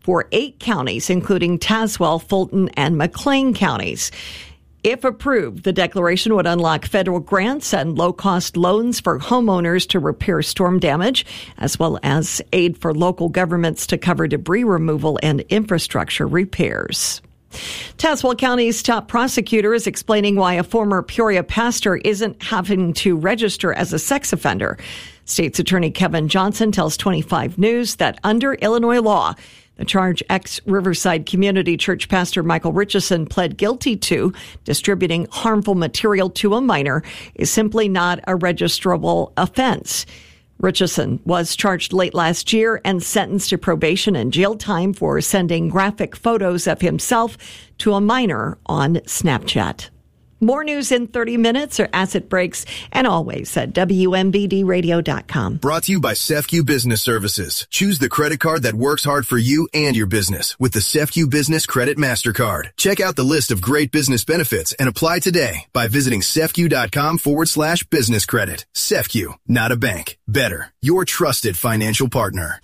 for 8 counties, including Tazewell, Fulton, and McLean counties. If approved, the declaration would unlock federal grants and low-cost loans for homeowners to repair storm damage, as well as aid for local governments to cover debris removal and infrastructure repairs. Tazewell County's top prosecutor is explaining why a former Peoria pastor isn't having to register as a sex offender. State's Attorney Kevin Johnson tells 25 News that under Illinois law, the charge ex-Riverside Community Church pastor Michael Richardson pled guilty to, distributing harmful material to a minor, is simply not a registrable offense. Richardson was charged late last year and sentenced to probation and jail time for sending graphic photos of himself to a minor on Snapchat. More news in 30 minutes or asset breaks, and always at WMBDradio.com. Brought to you by CEFCU Business Services. Choose the credit card that works hard for you and your business with the CEFCU Business Credit MasterCard. Check out the list of great business benefits and apply today by visiting CEFCU.com/business credit. CEFCU, not a bank. Better, your trusted financial partner.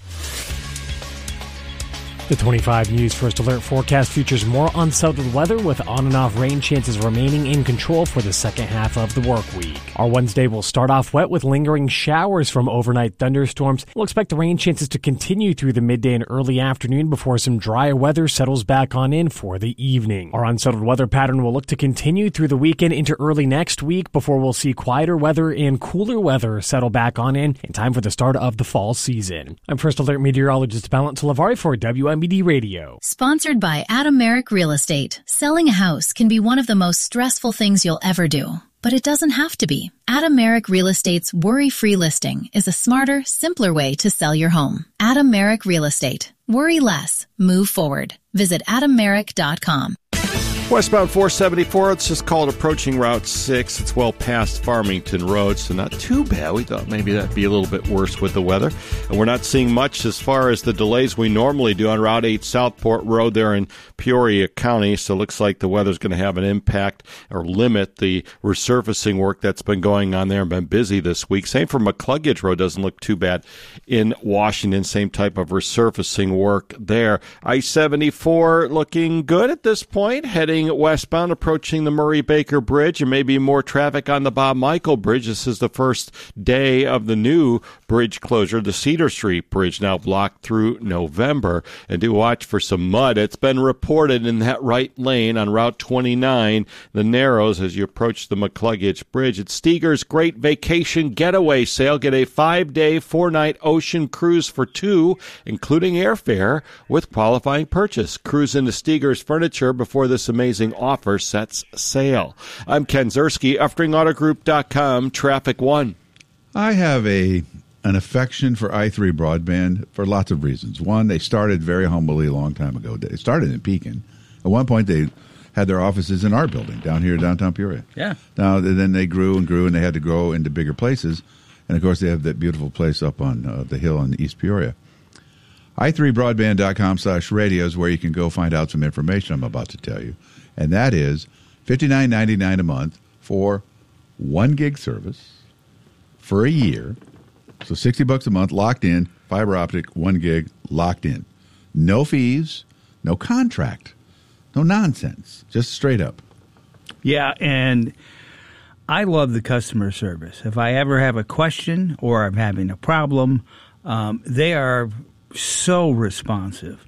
The 25 News First Alert forecast features more unsettled weather with on and off rain chances remaining in control for the second half of the work week. Our Wednesday will start off wet with lingering showers from overnight thunderstorms. We'll expect the rain chances to continue through the midday and early afternoon before some drier weather settles back on in for the evening. Our unsettled weather pattern will look to continue through the weekend into early next week before we'll see quieter weather and cooler weather settle back on in time for the start of the fall season. I'm First Alert meteorologist Balint Talavari for WMBD Radio. Sponsored by Adam Merrick Real Estate. Selling a house can be one of the most stressful things you'll ever do, but it doesn't have to be. Adam Merrick Real Estate's worry-free listing is a smarter, simpler way to sell your home. Adam Merrick Real Estate. Worry less. Move forward. Visit AdamMerrick.com. Westbound 474, it's just called approaching Route 6. It's well past Farmington Road, so not too bad. We thought maybe that'd be a little bit worse with the weather. And we're not seeing much as far as the delays we normally do on Route 8 Southport Road there in Peoria County. So it looks like the weather's going to have an impact or limit the resurfacing work that's been going on there and been busy this week. Same for McCluggage Road, doesn't look too bad in Washington. Same type of resurfacing work there. I-74 looking good at this point, heading westbound, approaching the Murray-Baker Bridge, and maybe more traffic on the Bob Michael Bridge. This is the first day of the new bridge closure. The Cedar Street Bridge now blocked through November. And do watch for some mud. It's been reported in that right lane on Route 29, the Narrows, as you approach the McCluggage Bridge. It's Steger's Great Vacation Getaway Sale. Get a 5-day, 4-night ocean cruise for 2, including airfare, with qualifying purchase. Cruise into Steger's Furniture before this amazing offer sets sail. I'm Ken Zerski, EfteringAutoGroup.com, Traffic One. I have an affection for I3 Broadband for lots of reasons. One, they started very humbly a long time ago. They started in Pekin. At one point, they had their offices in our building down here in downtown Peoria. Yeah. Now, then they grew and grew, and they had to grow into bigger places. And, of course, they have that beautiful place up on the hill in East Peoria. i3broadband.com/radio is where you can go find out some information I'm about to tell you. And that is $59.99 a month for 1 gig service for a year. So $60 a month, locked in, fiber optic, 1 gig, locked in. No fees, no contract, no nonsense, just straight up. Yeah, and I love the customer service. If I ever have a question or I'm having a problem, they are so responsive.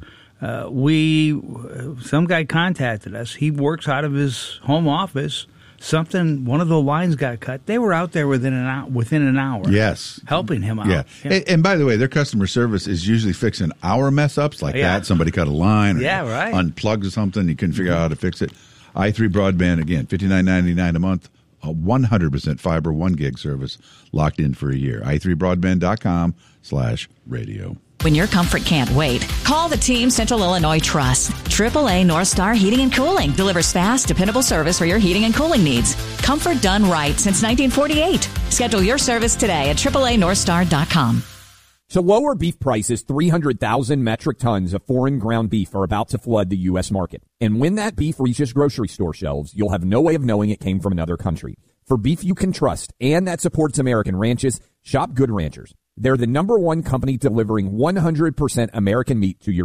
Some guy contacted us. He works out of his home office. One of the lines got cut. They were out there within an hour. Yes. Helping him out. Yeah. And by the way, their customer service is usually fixing our mess ups like that. Somebody cut a line or unplugged something. You couldn't figure out how to fix it. I3 Broadband, again, $59.99 a month. A 100% fiber 1 gig service locked in for a year. i3broadband.com/radio. When your comfort can't wait, call the Team Central Illinois Trust. AAA North Star Heating and Cooling delivers fast, dependable service for your heating and cooling needs. Comfort done right since 1948. Schedule your service today at AAANorthstar.com. To lower beef prices, 300,000 metric tons of foreign ground beef are about to flood the U.S. market. And when that beef reaches grocery store shelves, you'll have no way of knowing it came from another country. For beef you can trust and that supports American ranches, shop Good Ranchers. They're the #1 company delivering 100% American meat to your door.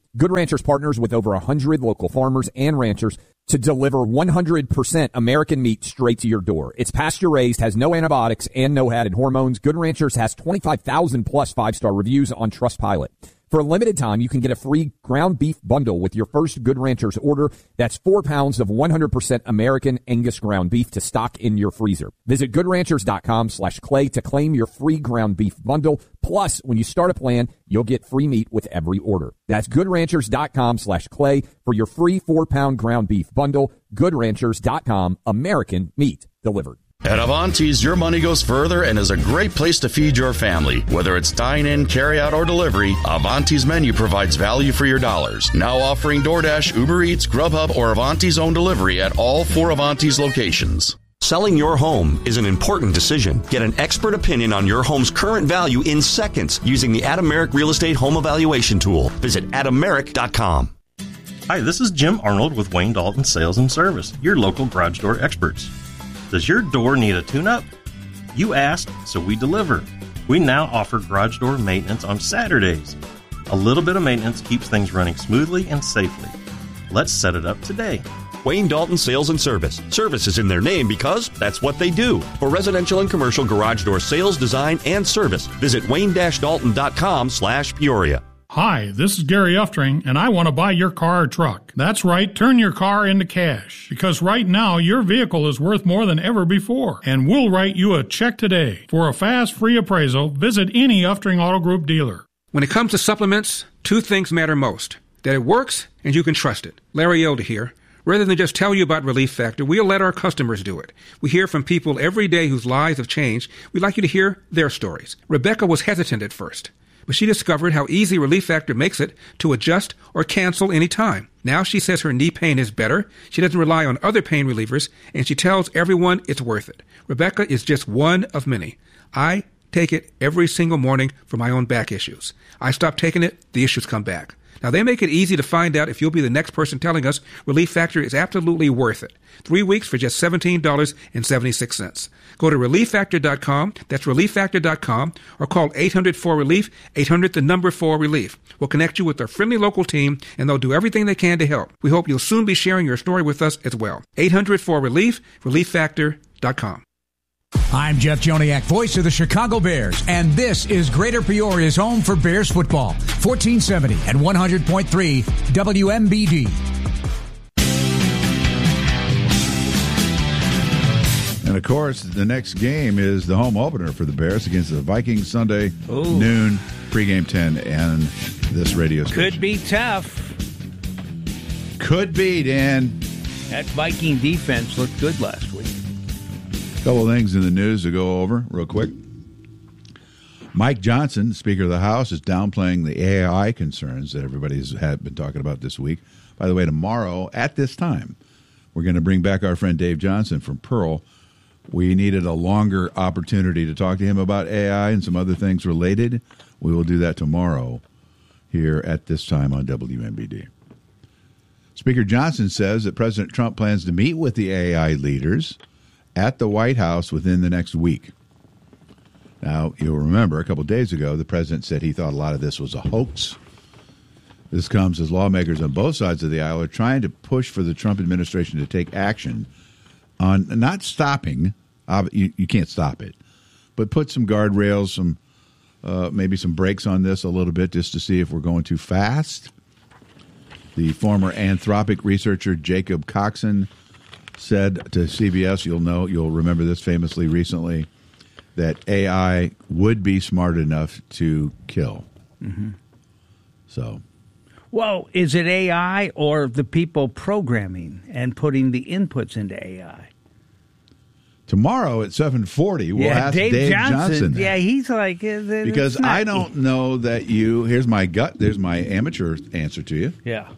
Good Ranchers partners with over 100 local farmers and ranchers to deliver 100% American meat straight to your door. It's pasture-raised, has no antibiotics, and no added hormones. Good Ranchers has 25,000 plus 5-star reviews on Trustpilot. For a limited time, you can get a free ground beef bundle with your first Good Ranchers order. That's 4 pounds of 100% American Angus ground beef to stock in your freezer. Visit goodranchers.com/clay to claim your free ground beef bundle. Plus, when you start a plan, you'll get free meat with every order. That's goodranchers.com/clay for your free 4-pound ground beef bundle. Goodranchers.com, American meat delivered. At Avanti's, your money goes further and is a great place to feed your family. Whether it's dine-in, carry-out, or delivery, Avanti's menu provides value for your dollars. Now offering DoorDash, Uber Eats, Grubhub, or Avanti's own delivery at all 4 Avanti's locations. Selling your home is an important decision. Get an expert opinion on your home's current value in seconds using the Adameric Real Estate Home Evaluation Tool. Visit adameric.com. Hi, this is Jim Arnold with Wayne Dalton Sales and Service, your local garage door experts. Does your door need a tune-up? You asked, so we deliver. We now offer garage door maintenance on Saturdays. A little bit of maintenance keeps things running smoothly and safely. Let's set it up today. Wayne Dalton Sales and Service. Service is in their name because that's what they do. For residential and commercial garage door sales, design, and service, visit wayne-dalton.com/Peoria. Hi, this is Gary Uftring, and I want to buy your car or truck. That's right, turn your car into cash. Because right now, your vehicle is worth more than ever before. And we'll write you a check today. For a fast, free appraisal, visit any Uftring Auto Group dealer. When it comes to supplements, 2 things matter most. That it works, and you can trust it. Larry Elder here. Rather than just tell you about Relief Factor, we'll let our customers do it. We hear from people every day whose lives have changed. We'd like you to hear their stories. Rebecca was hesitant at first, but she discovered how easy Relief Factor makes it to adjust or cancel any time. Now she says her knee pain is better, she doesn't rely on other pain relievers, and she tells everyone it's worth it. Rebecca is just one of many. I take it every single morning for my own back issues. I stop taking it, the issues come back. Now, they make it easy to find out if you'll be the next person telling us Relief Factor is absolutely worth it. 3 weeks for just $17.76. Go to ReliefFactor.com, that's ReliefFactor.com, or call 800-4RELIEF, 800-4RELIEF. We'll connect you with our friendly local team, and they'll do everything they can to help. We hope you'll soon be sharing your story with us as well. 800-4RELIEF, ReliefFactor.com. I'm Jeff Joniak, voice of the Chicago Bears, and this is Greater Peoria's home for Bears football. 1470 and 100.3 WMBD. And, of course, the next game is the home opener for the Bears against the Vikings Sunday, noon, pregame 10, and this radio station. Could be tough. Could be, Dan. That Viking defense looked good last week. Couple of things in the news to go over real quick. Mike Johnson, Speaker of the House, is downplaying the AI concerns that everybody's been talking about this week. By the way, tomorrow at this time, we're going to bring back our friend Dave Johnson from Pearl. We needed a longer opportunity to talk to him about AI and some other things related. We will do that tomorrow here at this time on WMBD. Speaker Johnson says that President Trump plans to meet with the AI leaders at the White House within the next week. Now, you'll remember a couple of days ago, the president said he thought a lot of this was a hoax. This comes as lawmakers on both sides of the aisle are trying to push for the Trump administration to take action on not stopping, you can't stop it, but put some guardrails, some maybe some brakes on this a little bit just to see if we're going too fast. The former Anthropic researcher Jacob Coxon said to CBS, you'll remember this famously recently, that AI would be smart enough to kill. Mm-hmm. So, well, is it AI or the people programming and putting the inputs into AI? Tomorrow at 7:40, we'll ask Dave Johnson. Yeah, he's like, because I don't know that here's my amateur answer to you. Yeah.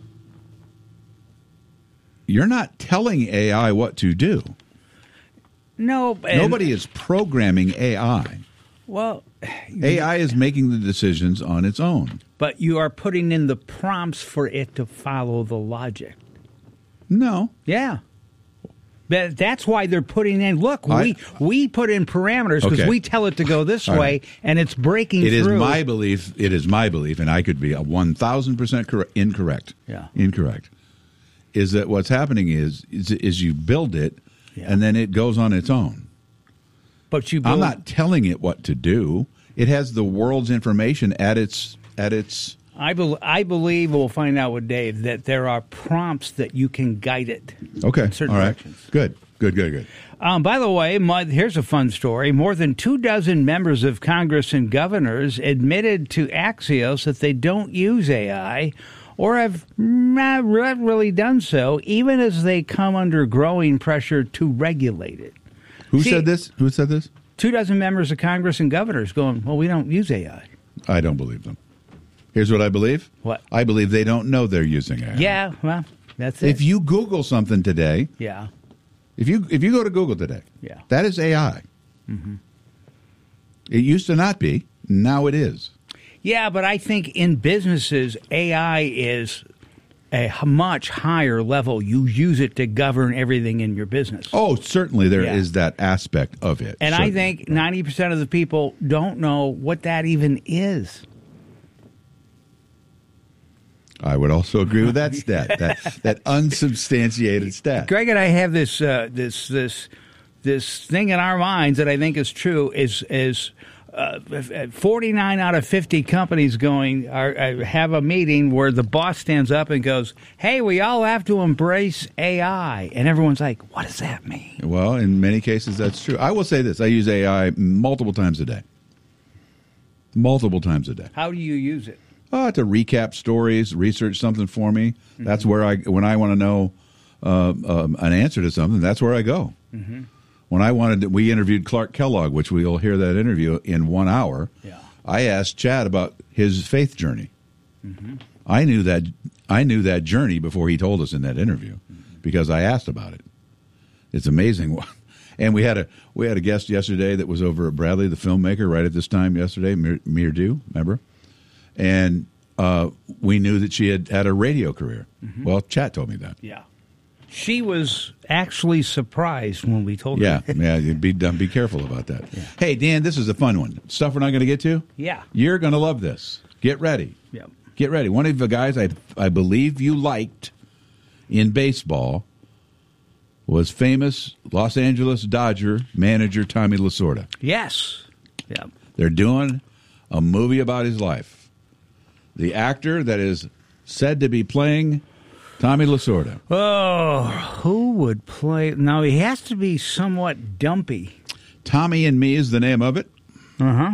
You're not telling AI what to do. No. Nobody is programming AI. Well, AI is making the decisions on its own. But you are putting in the prompts for it to follow the logic. No. Yeah. That's why they're putting in. Look, we put in parameters because we tell it to go this way, and it's breaking through. It is my belief, and I could be 1,000% incorrect. Yeah, incorrect. Is that what's happening? Is you build it, and then it goes on its own. But I'm not telling it what to do. It has the world's information at its. I believe we'll find out with Dave that there are prompts that you can guide it. Okay. In certain all right. directions. Good. By the way, here's a fun story. More than 24 members of Congress and governors admitted to Axios that they don't use AI or have not really done so, even as they come under growing pressure to regulate it. Who said this? 24 members of Congress and governors going, well, we don't use AI. I don't believe them. Here's what I believe. What? I believe they don't know they're using AI. Yeah, well, that's it. If you Google something today, if you go to Google today, that is AI. Mm-hmm. It used to not be. Now it is. Yeah, but I think in businesses, AI is a much higher level. You use it to govern everything in your business. Oh, certainly there is that aspect of it. And certainly. I think 90% of the people don't know what that even is. I would also agree with that stat, that unsubstantiated stat. Greg and I have this thing in our minds that I think is true. Is 49 out of 50 companies have a meeting where the boss stands up and goes, "Hey, we all have to embrace AI," and everyone's like, "What does that mean?" Well, in many cases, that's true. I will say this: I use AI multiple times a day. How do you use it? To recap stories, research something for me. Mm-hmm. That's where when I want to know an answer to something, that's where I go. Mm-hmm. When we interviewed Clark Kellogg, which we'll hear that interview in 1 hour. Yeah. I asked Chad about his faith journey. Mm-hmm. I knew that journey before he told us in that interview because I asked about it. It's amazing. And we had a guest yesterday that was over at Bradley, the filmmaker, right at this time yesterday, Mirdu, remember? And we knew that she had a radio career. Mm-hmm. Well, Chat told me that. Yeah. She was actually surprised when we told her. Yeah, be careful about that. Yeah. Hey, Dan, this is a fun one. Stuff we're not going to get to? Yeah. You're going to love this. Get ready. Yeah. Get ready. One of the guys I believe you liked in baseball was famous Los Angeles Dodger manager Tommy Lasorda. Yes. Yeah. They're doing a movie about his life. The actor that is said to be playing Tommy Lasorda. Oh, who would play? Now, he has to be somewhat dumpy. Tommy and Me is the name of it. Uh-huh.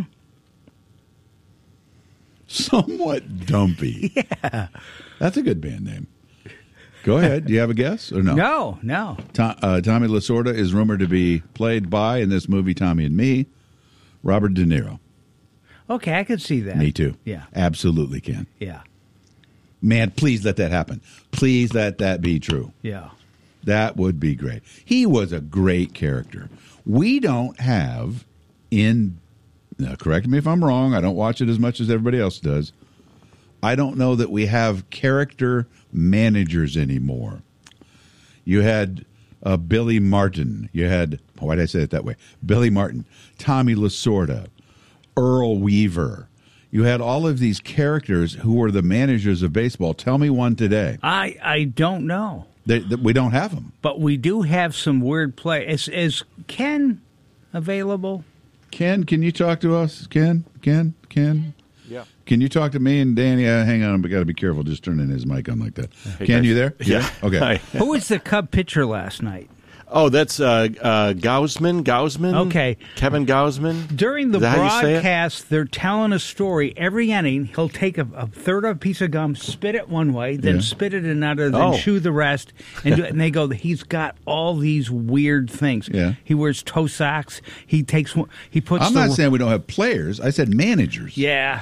Somewhat dumpy. Yeah. That's a good band name. Go ahead. Do you have a guess or no? No. Tommy Lasorda is rumored to be played by, in this movie, Tommy and Me, Robert De Niro. Okay, I could see that. Me too. Yeah. Absolutely can. Yeah. Man, please let that happen. Please let that be true. Yeah. That would be great. He was a great character. We don't have now correct me if I'm wrong, I don't watch it as much as everybody else does. I don't know that we have character managers anymore. You had Billy Martin. You had, why did I say it that way? Billy Martin, Tommy Lasorda, Earl Weaver. You had all of these characters who were the managers of baseball. Tell me one today. I don't know. We don't have them. But we do have some weird play. Is Ken available? Ken, can you talk to us? Ken? Yeah. Can you talk to me and Danny? Hang on, we got to be careful just turning his mic on like that. Hey, Ken, you there? Yeah. Okay. Hi. Who was the Cub pitcher last night? Oh, that's Gausman. Okay. Kevin Gausman. During the broadcast, they're telling a story. Every inning, he'll take a third of a piece of gum, spit it one way, then spit it another, then chew the rest. And they go, he's got all these weird things. Yeah. He wears toe socks. He puts I'm not saying we don't have players. I said managers. Yeah.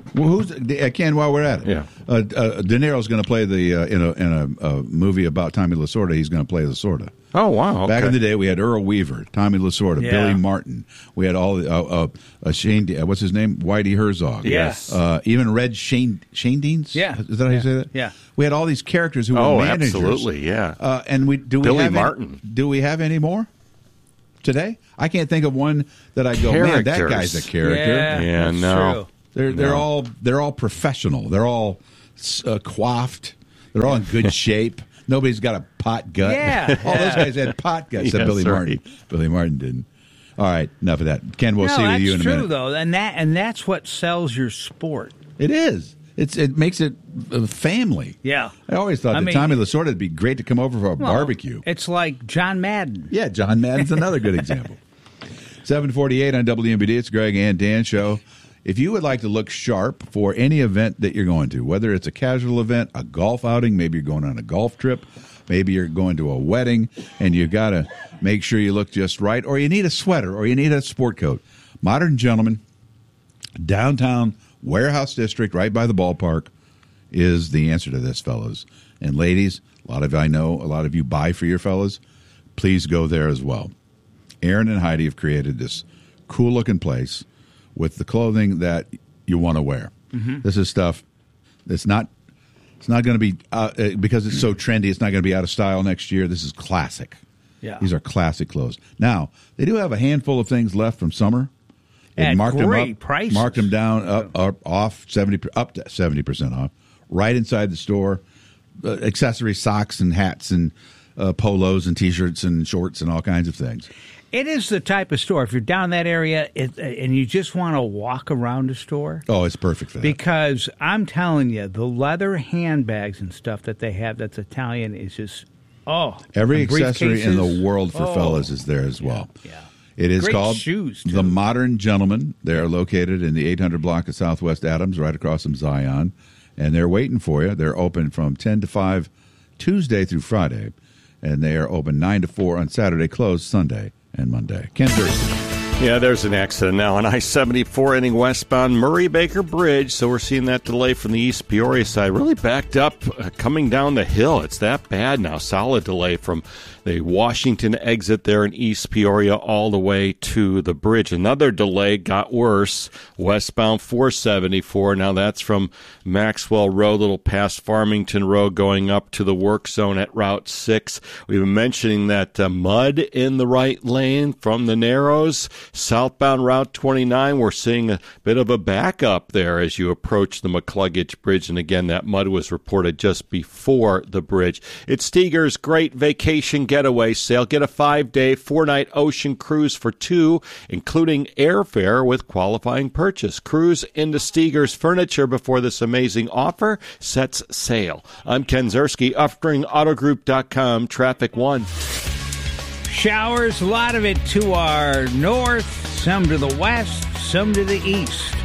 Well, Ken? While we're at it, De Niro's going to play in a movie about Tommy Lasorda. He's going to play Lasorda. Oh wow! Okay. Back in the day, we had Earl Weaver, Tommy Lasorda, Yeah. Billy Martin. We had all Shane. What's his name? Whitey Herzog. Yes. Even Red Shane Deans. Yeah. Is that how you say that? Yeah. We had all these characters who were managers. Absolutely, yeah. And Billy Martin. Do we have any more today? I can't think of one that I go, man, that guy's a character. Yeah, that's no. true. They're all professional. They're all coiffed. They're all in good shape. Nobody's got a pot gut. Yeah. All those guys had pot guts. Except Billy Martin. Billy Martin didn't. All right, enough of that. Ken, we'll see you in a minute. That's true, though, and that's what sells your sport. It is. It makes it a family. Yeah. I always thought that Tommy Lasorda would be great to come over for a barbecue. It's like John Madden. Yeah, John Madden's another good example. 7:48 on WMBD. It's Greg and Dan show. If you would like to look sharp for any event that you're going to, whether it's a casual event, a golf outing, maybe you're going on a golf trip, maybe you're going to a wedding, and you got to make sure you look just right, or you need a sweater, or you need a sport coat. Modern Gentleman, downtown Warehouse District, right by the ballpark, is the answer to this, fellas. And ladies, a lot of you buy for your fellas. Please go there as well. Aaron and Heidi have created this cool-looking place with the clothing that you want to wear. Mm-hmm. This is stuff that's not going to be, because it's so trendy, it's not going to be out of style next year. This is classic. Yeah. These are classic clothes. Now, they do have a handful of things left from summer. They At marked great them up, prices. marked them down, up to 70% off, right inside the store. Accessories, socks, and hats, and polos, and T-shirts, and shorts, and all kinds of things. It is the type of store, if you're down that area and you just want to walk around a store. Oh, it's perfect for that. Because I'm telling you, the leather handbags and stuff that they have that's Italian is just, every and accessory in briefcases. the world for fellas is there as well. Yeah. It is Great called shoes, too. The Modern Gentleman. They're located in the 800 block of Southwest Adams, right across from Zion. And they're waiting for you. They're open from 10 to 5 Tuesday through Friday. And they are open 9 to 4 on Saturday, closed Sunday and Monday. Ken Durst. Yeah, there's an accident now on I-74 ending westbound Murray-Baker Bridge, so we're seeing that delay from the East Peoria side. Really backed up coming down the hill. It's that bad now. Solid delay from the Washington exit there in East Peoria all the way to the bridge. Another delay got worse, westbound 474. Now that's from Maxwell Road, a little past Farmington Road, going up to the work zone at Route 6. We've been mentioning that mud in the right lane from the Narrows. Southbound Route 29, we're seeing a bit of a backup there as you approach the McCluggage Bridge. And again, that mud was reported just before the bridge. It's Steger's Great Vacation Getaway Sale. Get a 5-day, 4-night ocean cruise for 2, including airfare with qualifying purchase. Cruise into Steger's Furniture before this amazing offer sets sail. I'm Ken Zerski, UffspringAutoGroup.com, Traffic 1. Showers, a lot of it to our north, some to the west, some to the east.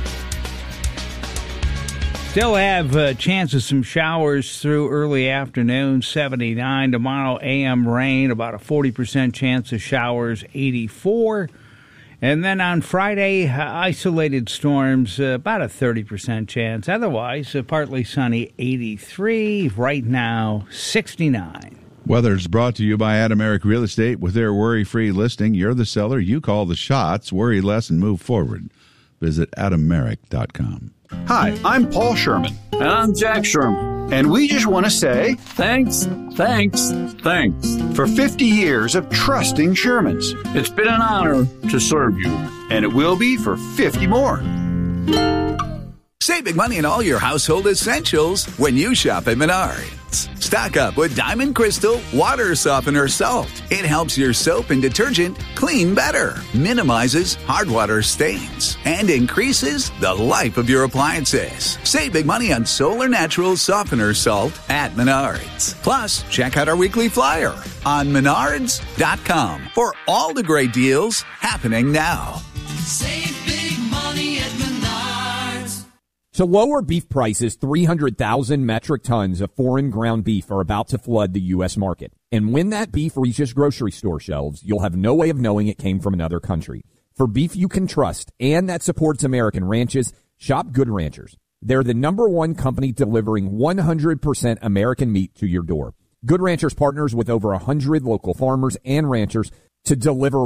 Still have chance of some showers through early afternoon, 79. Tomorrow, AM rain, about a 40% chance of showers, 84. And then on Friday, isolated storms, about a 30% chance. Otherwise, partly sunny, 83. Right now, 69. Weather is brought to you by Adameric Real Estate. With their worry-free listing, you're the seller, you call the shots, worry less, and move forward. Visit adameric.com. Hi, I'm Paul Sherman. And I'm Jack Sherman. And we just want to say thanks for 50 years of trusting Shermans. It's been an honor to serve you. And it will be for 50 more. Save big money on all your household essentials when you shop at Menards. Stock up with Diamond Crystal Water Softener Salt. It helps your soap and detergent clean better, minimizes hard water stains, and increases the life of your appliances. Save big money on Solar Natural Softener Salt at Menards. Plus, check out our weekly flyer on Menards.com for all the great deals happening now. Save big money at Menards. So lower beef prices, 300,000 metric tons of foreign ground beef are about to flood the U.S. market. And when that beef reaches grocery store shelves, you'll have no way of knowing it came from another country. For beef you can trust and that supports American ranches, Shop Good Ranchers. They're the #1 company delivering 100% American meat to your door. Good Ranchers partners with over 100 local farmers and ranchers to deliver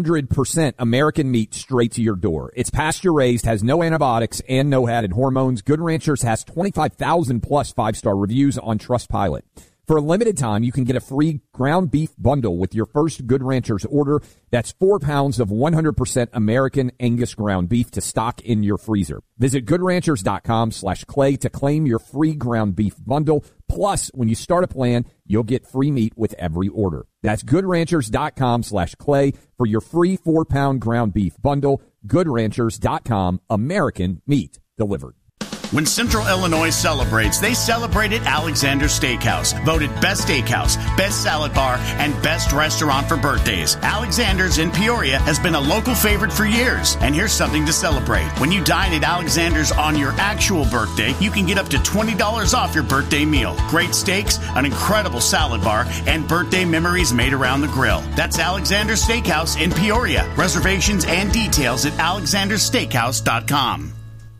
100% American meat straight to your door. It's pasture-raised, has no antibiotics, and no added hormones. Good Ranchers has 25,000 plus 5-star reviews on Trustpilot. For a limited time, you can get a free ground beef bundle with your first Good Ranchers order. That's 4 pounds of 100% American Angus ground beef to stock in your freezer. Visit goodranchers.com/clay to claim your free ground beef bundle. Plus, when you start a plan, you'll get free meat with every order. That's goodranchers.com/clay for your free 4-pound ground beef bundle. Goodranchers.com, American meat delivered. When Central Illinois celebrates, they celebrate at Alexander's Steakhouse. Voted best steakhouse, best salad bar, and best restaurant for birthdays. Alexander's in Peoria has been a local favorite for years. And here's something to celebrate. When you dine at Alexander's on your actual birthday, you can get up to $20 off your birthday meal. Great steaks, an incredible salad bar, and birthday memories made around the grill. That's Alexander's Steakhouse in Peoria. Reservations and details at alexandersteakhouse.com.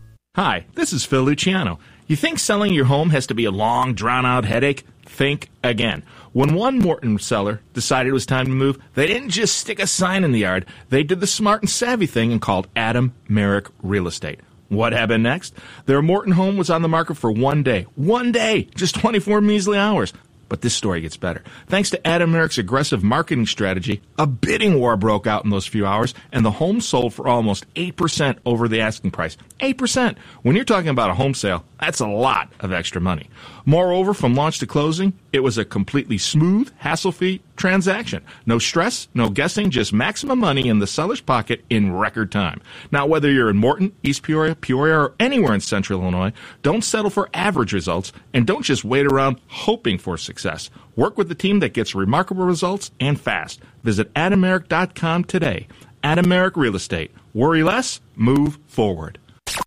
Hi, this is Phil Luciano. You think selling your home has to be a long, drawn-out headache? Think again. When one Morton seller decided it was time to move, they didn't just stick a sign in the yard. They did the smart and savvy thing and called Adam Merrick Real Estate. What happened next? Their Morton home was on the market for 1 day. 1 day! Just 24 measly hours. But this story gets better. Thanks to Adam Merrick's aggressive marketing strategy, a bidding war broke out in those few hours, and the home sold for almost 8% over the asking price. 8%! When you're talking about a home sale, that's a lot of extra money. Moreover, from launch to closing, it was a completely smooth, hassle-free transaction. No stress, no guessing, just maximum money in the seller's pocket in record time. Now, whether you're in Morton, East Peoria, Peoria, or anywhere in Central Illinois, don't settle for average results, and don't just wait around hoping for success. Work with the team that gets remarkable results and fast. Visit AdamMerrick.com today. Adam Merrick Real Estate. Worry less, move forward.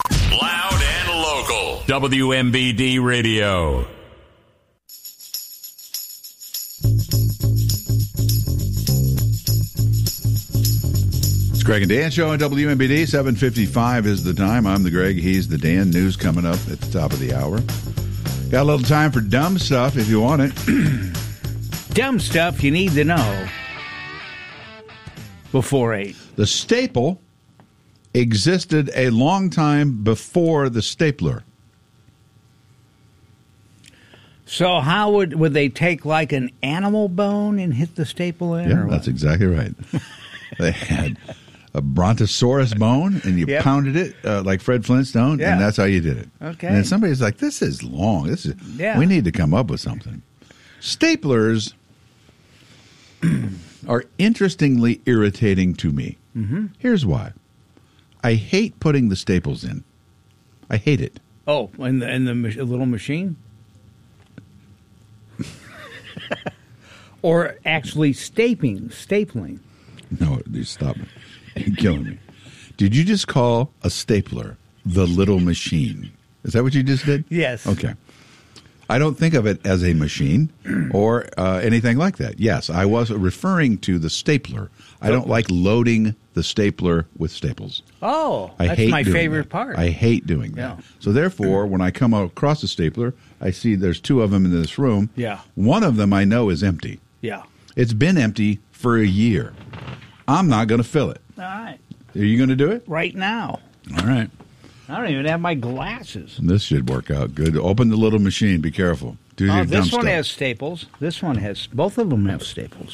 Loud and local. WMBD Radio. It's Greg and Dan show on WMBD. 7:55 is the time. I'm the Greg. He's the Dan. News coming up at the top of the hour. Got a little time for dumb stuff if you want it. Dumb stuff you need to know before 8. The staple existed a long time before the stapler. So how would they take like an animal bone and hit the staple in? Yeah, that's exactly right. They had a brontosaurus bone, and you pounded it like Fred Flintstone, and that's how you did it. Okay. And then somebody's like, "This is long. We need to come up with something." Staplers are interestingly irritating to me. Mm-hmm. Here's why. I hate putting the staples in. I hate it. Oh, in the little machine? Or actually stapling. No, stop it. You're killing me. Did you just call a stapler the little machine? Is that what you just did? Yes. Okay. I don't think of it as a machine or anything like that. Yes, I was referring to the stapler. I don't like loading the stapler with staples. Oh, I that's hate my doing favorite that. part. I hate doing that. So therefore, when I come across a stapler, I see there's 2 of them in this room. Yeah. One of them I know is empty. Yeah. It's been empty for a year. I'm not going to fill it. All right. Are you going to do it? Right now. All right. I don't even have my glasses. This should work out good. Open the little machine. Be careful. Do your dumb this one stuff. has staples. This one has, both of them have staples.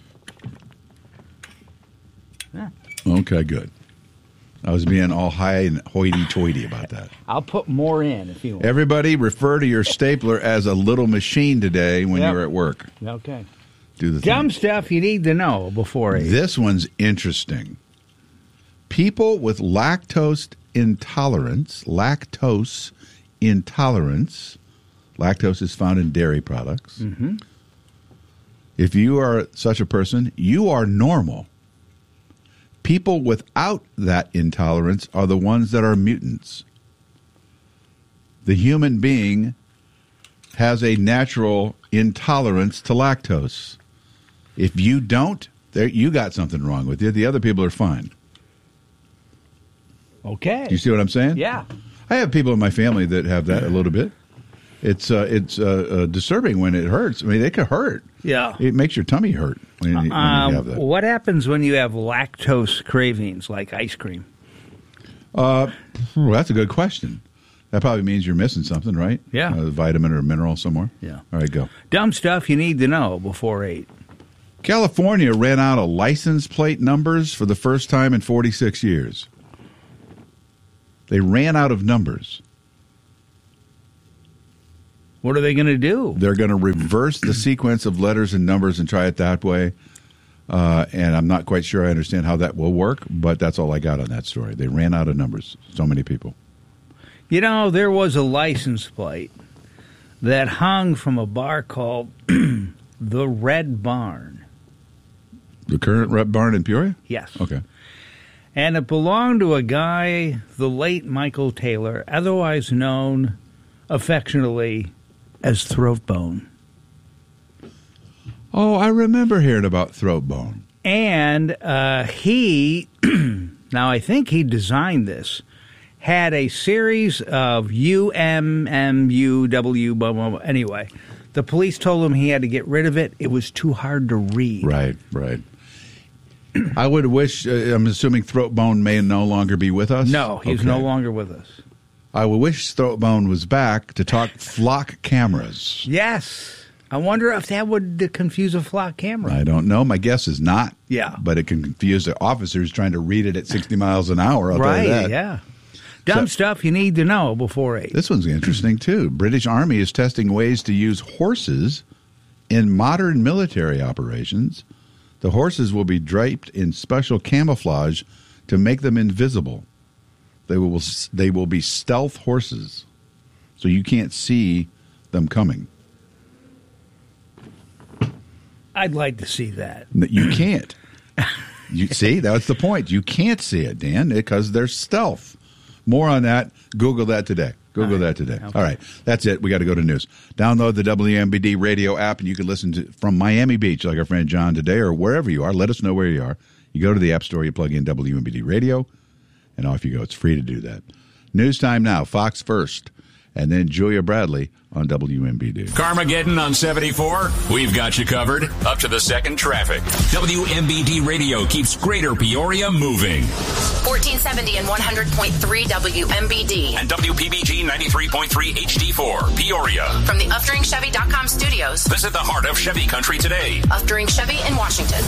Yeah. Okay, good. I was being all high and hoity-toity about that. I'll put more in if you want. Everybody refer to your stapler as a little machine today when you're at work. Okay. Do the Dumb stuff you need to know before 8. This one's interesting. People with lactose intolerance, lactose is found in dairy products. Mm-hmm. If you are such a person, you are normal. People without that intolerance are the ones that are mutants. The human being has a natural intolerance to lactose. If you don't, you got something wrong with you. The other people are fine. Okay. Do you see what I'm saying? Yeah. I have people in my family that have that a little bit. It's disturbing when it hurts. I mean, it could hurt. Yeah. It makes your tummy hurt when you have that. What happens when you have lactose cravings like ice cream? Well, that's a good question. That probably means you're missing something, right? Yeah. A vitamin or a mineral somewhere. Yeah. All right, go. Dumb stuff you need to know before 8. California ran out of license plate numbers for the first time in 46 years. They ran out of numbers. What are they going to do? They're going to reverse the sequence of letters and numbers and try it that way. And I'm not quite sure I understand how that will work, but that's all I got on that story. They ran out of numbers. So many people. You know, there was a license plate that hung from a bar called the Red Barn. The current Red Barn in Peoria? Yes. Okay. And it belonged to a guy, the late Michael Taylor, otherwise known affectionately as Throat Bone. Oh, I remember hearing about Throat Bone. And he, now I think he designed this, had a series of UMMUW, blah, blah, blah. Anyway, the police told him he had to get rid of it. It was too hard to read. Right. I would wish, I'm assuming Throat Bone may no longer be with us? No, he's no longer with us. I would wish Throat Bone was back to talk flock cameras. Yes. I wonder if that would confuse a flock camera. I don't know. My guess is not. Yeah. But it can confuse the officers trying to read it at 60 miles an hour. I'll tell you that. Yeah. Dumb stuff you need to know before 8. This one's interesting, too. British Army is testing ways to use horses in modern military operations. The horses will be draped in special camouflage to make them invisible. They will be stealth horses, so you can't see them coming. I'd like to see that. You can't. You see, that's the point. You can't see it, Dan, because they're stealth. More on that. Google that today. Okay. All right. That's it. We got to go to news. Download the WMBD radio app, and you can listen to from Miami Beach, like our friend John today, or wherever you are. Let us know where you are. You go to the App Store, you plug in WMBD radio, and off you go. It's free to do that. News time now. Fox first, and then Julia Bradley on WMBD. Carmageddon on 74. We've got you covered. Up to the second traffic. WMBD Radio keeps Greater Peoria moving. 1470 and 100.3 WMBD. And WPBG 93.3 HD4, Peoria. From the UfDuringChevy.com studios. Visit the heart of Chevy Country today. Ufduring Chevy in Washington.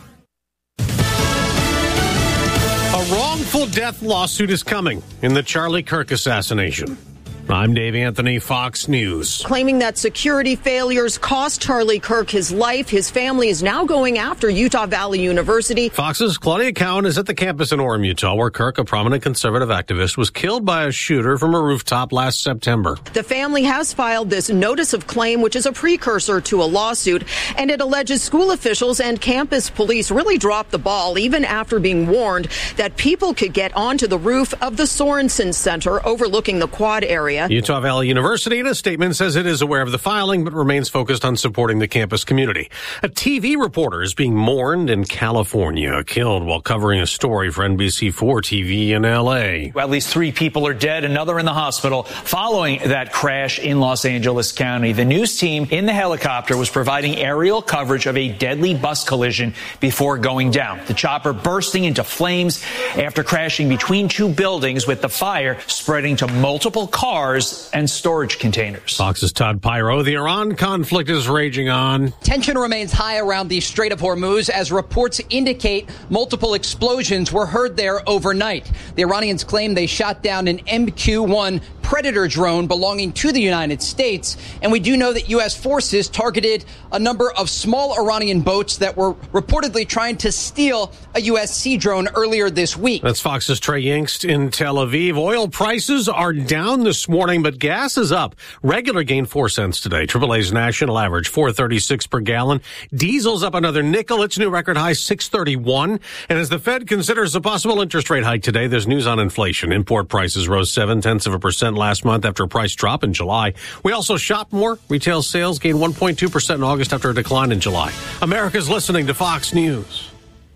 A wrongful death lawsuit is coming in the Charlie Kirk assassination. I'm Dave Anthony, Fox News. Claiming that security failures cost Charlie Kirk his life, his family is now going after Utah Valley University. Fox's Claudia Cowan is at the campus in Orem, Utah, where Kirk, a prominent conservative activist, was killed by a shooter from a rooftop last September. The family has filed this notice of claim, which is a precursor to a lawsuit, and it alleges school officials and campus police really dropped the ball even after being warned that people could get onto the roof of the Sorensen Center overlooking the quad area. Utah Valley University, in a statement, says it is aware of the filing but remains focused on supporting the campus community. A TV reporter is being mourned in California, killed while covering a story for NBC4 TV in L.A. At least 3 people are dead, another in the hospital following that crash in Los Angeles County. The news team in the helicopter was providing aerial coverage of a deadly bus collision before going down. The chopper bursting into flames after crashing between 2 buildings, with the fire spreading to multiple cars and storage containers. Fox's Todd Pyro. The Iran conflict is raging on. Tension remains high around the Strait of Hormuz as reports indicate multiple explosions were heard there overnight. The Iranians claim they shot down an MQ-1 Predator drone belonging to the United States. And we do know that U.S. forces targeted a number of small Iranian boats that were reportedly trying to steal a U.S. Sea drone earlier this week. That's Fox's Trey Yingst in Tel Aviv. Oil prices are down this morning, but gas is up. Regular gained 4 cents today. AAA's national average, $4.36 per gallon. Diesel's up another nickel. Its new record high, $6.31. And as the Fed considers a possible interest rate hike today, there's news on inflation. Import prices rose 0.7% last month after a price drop in July. We also shop more. Retail sales gained 1.2% in August after a decline in July. America's listening to Fox News.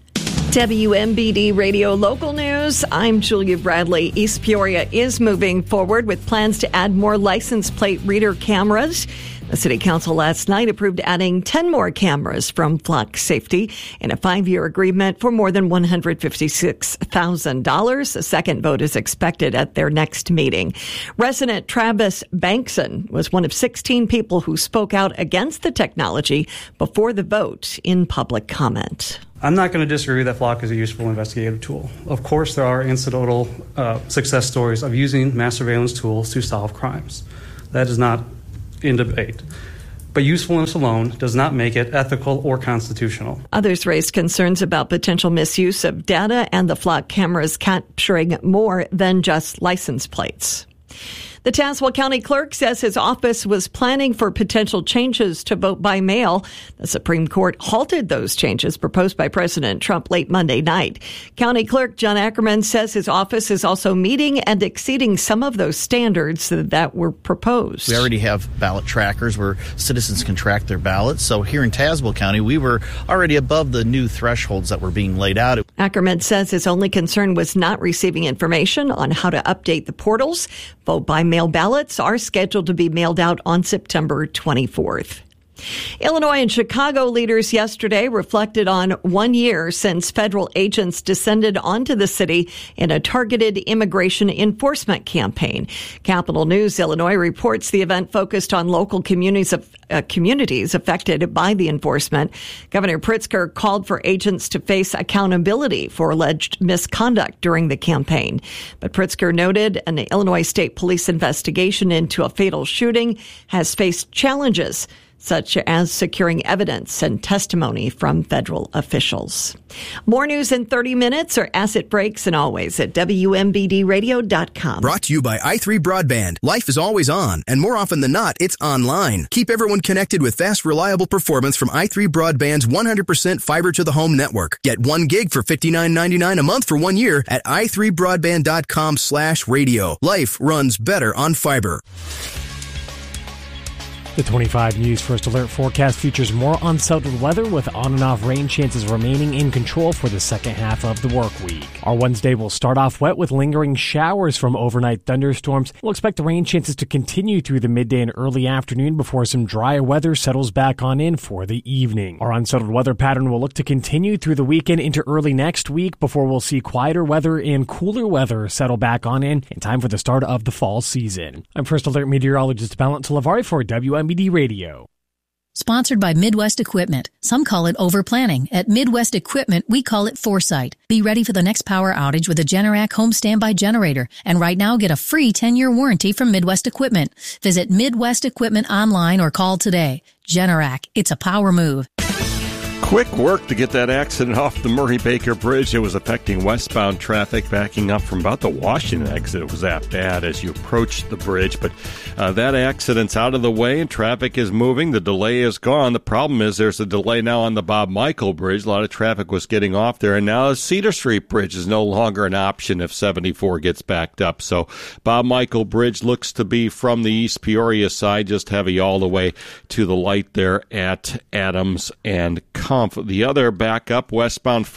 WMBD Radio Local News. I'm Julia Bradley. East Peoria is moving forward with plans to add more license plate reader cameras. The City Council last night approved adding 10 more cameras from Flock Safety in a 5-year agreement for more than $156,000. A second vote is expected at their next meeting. Resident Travis Bankson was one of 16 people who spoke out against the technology before the vote in public comment. I'm not going to disagree that Flock is a useful investigative tool. Of course, there are incidental success stories of using mass surveillance tools to solve crimes. That is not in debate. But usefulness alone does not make it ethical or constitutional. Others raised concerns about potential misuse of data and the Flock cameras capturing more than just license plates. The Tazewell County Clerk says his office was planning for potential changes to vote by mail. The Supreme Court halted those changes proposed by President Trump late Monday night. County Clerk John Ackerman says his office is also meeting and exceeding some of those standards that were proposed. We already have ballot trackers where citizens can track their ballots. So here in Tazewell County, we were already above the new thresholds that were being laid out. Ackerman says his only concern was not receiving information on how to update the portals. Vote by mail ballots are scheduled to be mailed out on September 24th. Illinois and Chicago leaders yesterday reflected on 1 year since federal agents descended onto the city in a targeted immigration enforcement campaign. Capital News Illinois reports the event focused on local communities affected by the enforcement. Governor Pritzker called for agents to face accountability for alleged misconduct during the campaign. But Pritzker noted an Illinois State Police investigation into a fatal shooting has faced challenges, such as securing evidence and testimony from federal officials. More news in 30 minutes or asset breaks and always at WMBDradio.com. Brought to you by i3 Broadband. Life is always on, and more often than not, it's online. Keep everyone connected with fast, reliable performance from i3 Broadband's 100% fiber-to-the-home network. Get 1 gig for $59.99 a month for 1 year at i3broadband.com/radio. Life runs better on fiber. The 25 News First Alert forecast features more unsettled weather with on and off rain chances remaining in control for the second half of the work week. Our Wednesday will start off wet with lingering showers from overnight thunderstorms. We'll expect the rain chances to continue through the midday and early afternoon before some drier weather settles back on in for the evening. Our unsettled weather pattern will look to continue through the weekend into early next week before we'll see quieter weather and cooler weather settle back on in time for the start of the fall season. I'm First Alert meteorologist Valent Lavari for WMBD Radio. Sponsored by Midwest Equipment. Some call it over-planning. At Midwest Equipment, we call it foresight. Be ready for the next power outage with a Generac home standby generator. And right now, get a free 10-year warranty from Midwest Equipment. Visit Midwest Equipment online or call today. Generac, it's a power move. Quick work to get that accident off the Murray-Baker Bridge. It was affecting westbound traffic backing up from about the Washington exit. It was that bad as you approached the bridge. But that accident's out of the way and traffic is moving. The delay is gone. The problem is there's a delay now on the Bob Michael Bridge. A lot of traffic was getting off there. And now the Cedar Street Bridge is no longer an option if 74 gets backed up. So Bob Michael Bridge looks to be from the East Peoria side, just heavy all the way to the light there at Adams and Conf. The other backup, westbound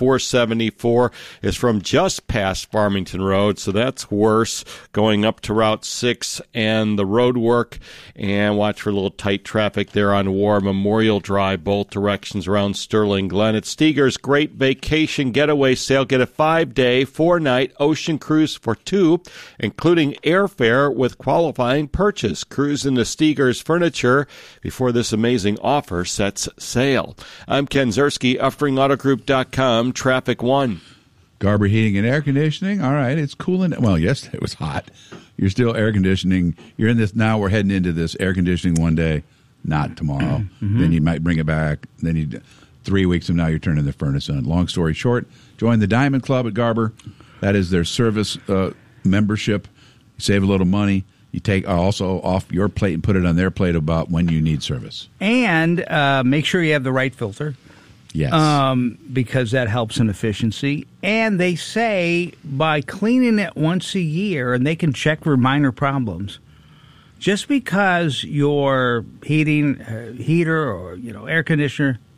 474, is from just past Farmington Road, so that's worse, going up to Route 6 and the road work. And watch for a little tight traffic there on War Memorial Drive, both directions around Sterling Glen. At Steger's Great Vacation Getaway Sale, get a 5-day, 4-night ocean cruise for 2, including airfare with qualifying purchase. Cruise into Steger's Furniture before this amazing offer sets sail. I'm Ken Zerski, UffringAutoGroup.com, Traffic 1. Garber Heating and Air Conditioning. All right, it's cooling. Well, yesterday it was hot. You're still air conditioning. You're in this now. We're heading into this air conditioning one day, not tomorrow. Then you might bring it back. Then 3 weeks from now, you're turning the furnace on. Long story short, join the Diamond Club at Garber. That is their service membership. You save a little money. You take also off your plate and put it on their plate about when you need service. And make sure you have the right filter. Yes. Because that helps in efficiency. And they say by cleaning it once a year, and they can check for minor problems, just because your heater or air conditioner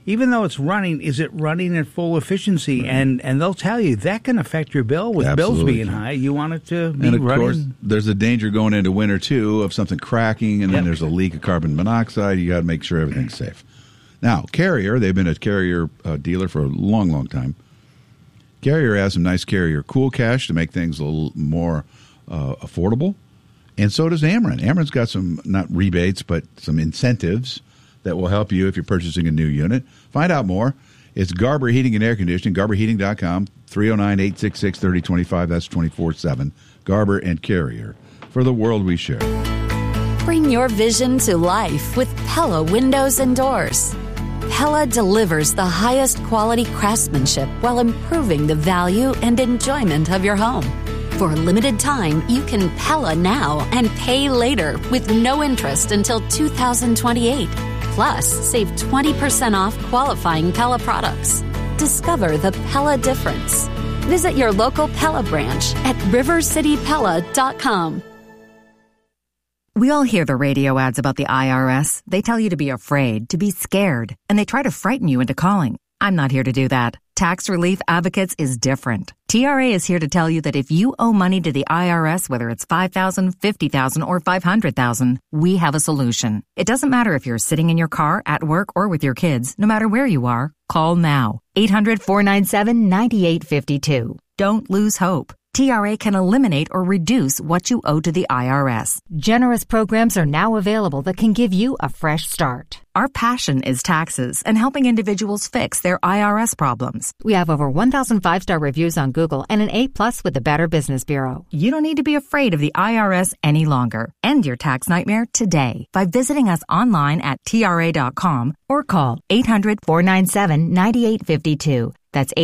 even though it's running, is it running at full efficiency? And they'll tell you that can affect your bill. With bills being high, you want it to be and of running. course, there's a danger going into winter, too, of something cracking, and then there's a leak of carbon monoxide. You got to make sure everything's safe. Now, Carrier, they've been a Carrier dealer for a long, long time. Carrier has some nice Carrier Cool Cash to make things a little more affordable. And so does Ameren. Ameren's got some, not rebates, but some incentives that will help you if you're purchasing a new unit. Find out more. It's Garber Heating and Air Conditioning, garberheating.com, 309-866-3025. That's 24/7. Garber and Carrier, for the world we share. Bring your vision to life with Pella Windows and Doors. Pella delivers the highest quality craftsmanship while improving the value and enjoyment of your home. For a limited time, you can Pella now and pay later with no interest until 2028. Plus, save 20% off qualifying Pella products. Discover the Pella difference. Visit your local Pella branch at rivercitypella.com. We all hear the radio ads about the IRS. They tell you to be afraid, to be scared, and they try to frighten you into calling. I'm not here to do that. Tax Relief Advocates is different. TRA is here to tell you that if you owe money to the IRS, whether it's $5,000, $50,000, or $500,000, we have a solution. It doesn't matter if you're sitting in your car, at work, or with your kids. No matter where you are, call now. 800-497-9852. Don't lose hope. TRA can eliminate or reduce what you owe to the IRS. Generous programs are now available that can give you a fresh start. Our passion is taxes and helping individuals fix their IRS problems. We have over 1,000 5-star reviews on Google and an A+ with the Better Business Bureau. You don't need to be afraid of the IRS any longer. End your tax nightmare today by visiting us online at TRA.com or call 800-497-9852. That's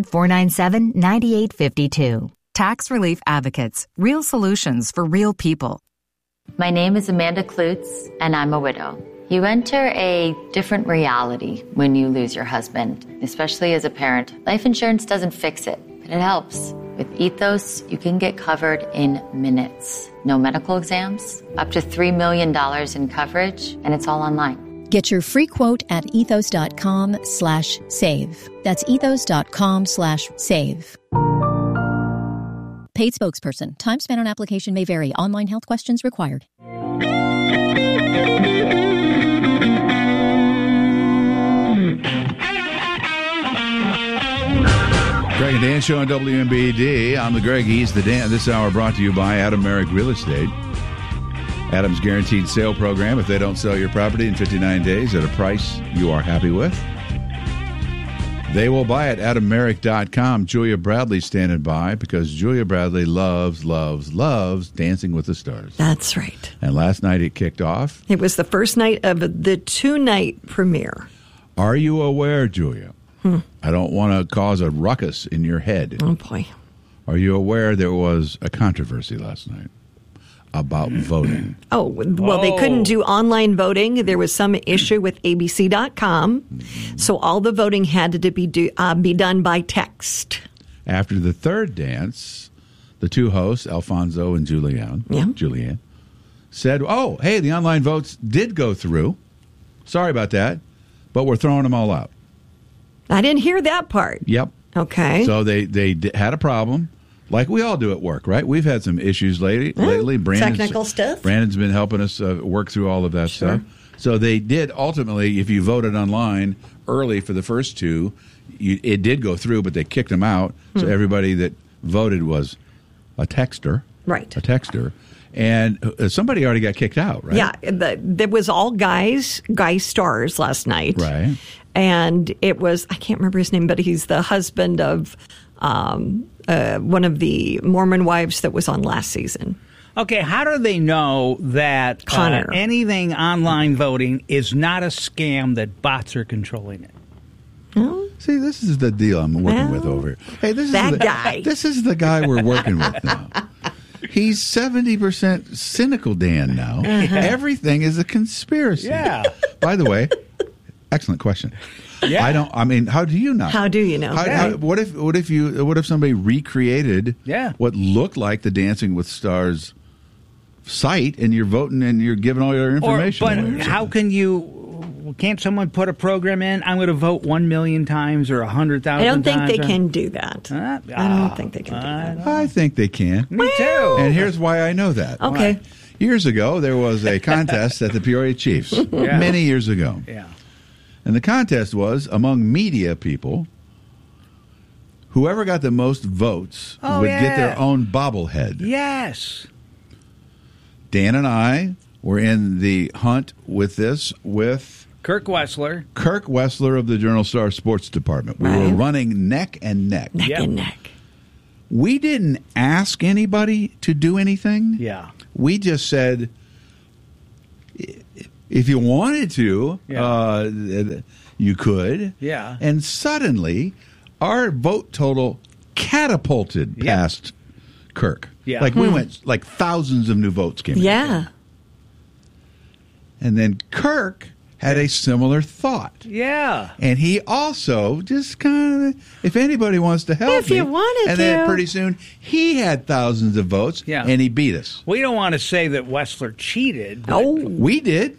800-497-9852. Tax Relief Advocates. Real solutions for real people. My name is Amanda Klutz, and I'm a widow. You enter a different reality when you lose your husband, especially as a parent. Life insurance doesn't fix it, but it helps. With Ethos, you can get covered in minutes. No medical exams, up to $3 million in coverage, and it's all online. Get your free quote at ethos.com/save. That's ethos.com/save. Paid spokesperson. Time spent on application may vary. Online health questions required. Greg and Dan Show on WMBD. I'm the Greg. He's the Dan. This hour brought to you by Adam Merrick Real Estate. Adam's guaranteed sale program. If they don't sell your property in 59 days at a price you are happy with, they will buy it. AdamMerrick.com. Julia Bradley standing by because Julia Bradley loves Dancing with the Stars. That's right. And last night it kicked off. It was the first night of the 2-night premiere. Are you aware, Julia? I don't want to cause a ruckus in your head. Oh, boy. Are you aware there was a controversy last night about voting? Oh, well, they couldn't do online voting. There was some issue with ABC.com. So all the voting had to be done by text. After the third dance, the two hosts, Alfonso and Julianne, said, oh, hey, the online votes did go through. Sorry about that, but we're throwing them all out. I didn't hear that part. Yep. Okay. So they had a problem, like we all do at work, right? We've had some issues lately. Technical stuff. Brandon's been helping us work through all of that stuff. So they did ultimately, if you voted online early for the first two, it did go through, but they kicked them out. So everybody that voted was a texter. Right. A texter. And somebody already got kicked out, right? Yeah. There was all guy stars last night. Right. And it was, I can't remember his name, but he's the husband of one of the Mormon wives that was on last season. Okay, how do they know that anything online voting is not a scam, that bots are controlling it? See, this is the deal I'm working with over here. Hey, this is guy. This is the guy we're working with now. He's 70% cynical, Dan, now. Everything is a conspiracy. Yeah. By the way, excellent question. Yeah. How do you know? How do you know? What if somebody recreated what looked like the Dancing with Stars site, and you're voting and you're giving all your information away? But how can you can't someone put a program in? I'm going to vote 1 million times or 100,000 I don't think times. they can do that. I don't think they can do that. I think they can. Me too. And here's why I know that. Okay. Why? Years ago, there was a contest at the Peoria Chiefs. Yeah. Many years ago. Yeah. And the contest was among media people. Whoever got the most votes would get their own bobblehead. Yes. Dan and I were in the hunt with this with Kirk Wessler. Kirk Wessler of the Journal-Star Sports Department. We were running neck and neck. Neck and neck. We didn't ask anybody to do anything. Yeah. We just said, if you wanted to, you could. Yeah. And suddenly, our vote total catapulted past Kirk. Yeah. Like we went, like thousands of new votes came in. Yeah. And then Kirk had a similar thought. Yeah. And he also just kind of, if anybody wants to help If you wanted and then to. pretty soon, he had thousands of votes, and he beat us. We don't want to say that Wessler cheated. But We did.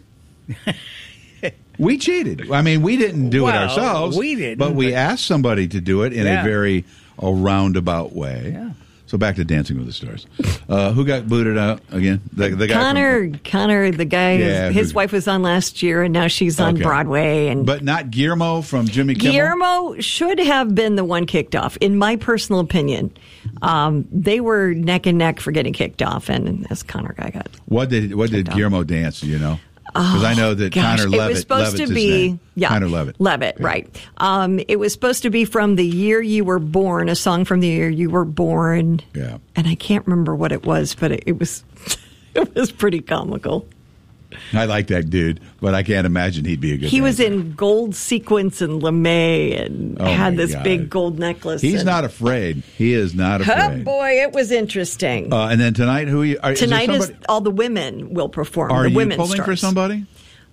We cheated. I mean, we didn't do it Well, ourselves. we didn't, But we but- asked somebody to do it in Yeah. a very roundabout way. Yeah. So back to Dancing with the Stars. Who got booted out again? The guy Connor, the guy, Yeah, his who- wife was on last year, and now she's on Okay. Broadway. And But not Guillermo from Jimmy Kimmel? Guillermo should have been the one kicked off, in my personal opinion. They were neck and neck for getting kicked off, and this Connor guy got. What did Guillermo dance, do you know? Because I know that Gosh, Connor it was supposed Levitt's to his be name. yeah, Connor Levitt. Levitt, right? It was supposed to be from The Year You Were Born, a song from The Year You Were Born. Yeah, and I can't remember what it was, but it was it was pretty comical. I like that dude, but I can't imagine he'd be a good He was dancer. in gold sequins and lame and Oh, had my this God. big gold necklace. He's and, not afraid. He is not Oh afraid. boy, it was interesting. And then tonight, who are you? Tonight is, is there somebody- all the women will perform. Are the you women pulling stars. for somebody?